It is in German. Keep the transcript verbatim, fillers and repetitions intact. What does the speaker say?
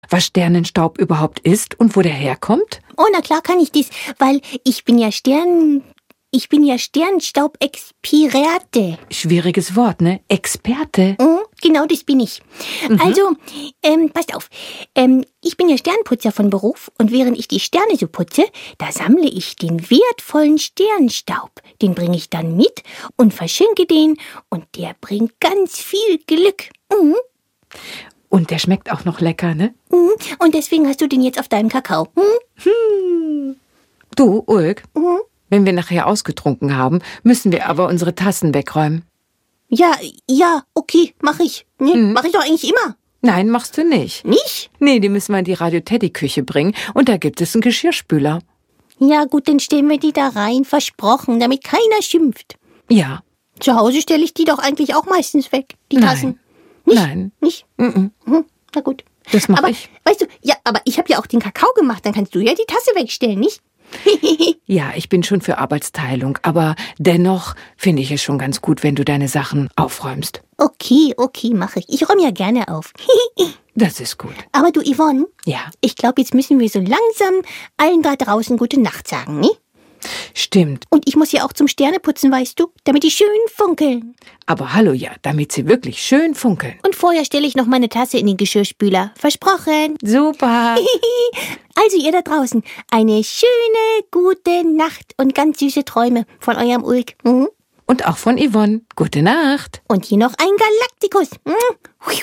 was Sternenstaub überhaupt ist und wo der herkommt? Oh, na klar kann ich dies, weil ich bin ja Stern... Ich bin ja Sternstaub-Experte. Schwieriges Wort, ne? Experte. Mhm, genau, das bin ich. Mhm. Also, ähm, passt auf. Ähm, ich bin ja Sternputzer von Beruf und während ich die Sterne so putze, da sammle ich den wertvollen Sternstaub. Den bringe ich dann mit und verschenke den und der bringt ganz viel Glück. Mhm. Und der schmeckt auch noch lecker, ne? Mhm. Und deswegen hast du den jetzt auf deinem Kakao. Mhm. Hm. Du, Ulk, Mhm. wenn wir nachher ausgetrunken haben, müssen wir aber unsere Tassen wegräumen. Ja, ja, okay, mach ich. Nee, mhm. Mach ich doch eigentlich immer. Nein, machst du nicht. Nicht? Nee, die müssen wir in die Radio-Teddy-Küche bringen und da gibt es einen Geschirrspüler. Ja gut, dann stellen wir die da rein, versprochen, damit keiner schimpft. Ja. Zu Hause stelle ich die doch eigentlich auch meistens weg, die Nein. Tassen. Nicht? Nein. Nicht? Mm-mm. Mhm. Na gut. Das mache aber, ich. Weißt du, ja, aber ich habe ja auch den Kakao gemacht, dann kannst du ja die Tasse wegstellen, nicht? Ja, ich bin schon für Arbeitsteilung, aber dennoch finde ich es schon ganz gut, wenn du deine Sachen aufräumst. Okay, okay, mache ich. Ich räume ja gerne auf. Das ist gut. Aber du, Yvonne? Ja? Ich glaube, jetzt müssen wir so langsam allen da draußen gute Nacht sagen, ne? Stimmt. Und ich muss ja auch zum Sterneputzen, weißt du, damit die schön funkeln. Aber hallo, ja, damit sie wirklich schön funkeln. Und vorher stelle ich noch meine Tasse in den Geschirrspüler. Versprochen. Super. Also ihr da draußen, eine schöne, gute Nacht und ganz süße Träume von eurem Ulk. Mhm. Und auch von Yvonne. Gute Nacht. Und hier noch ein Galaktikus. Mhm.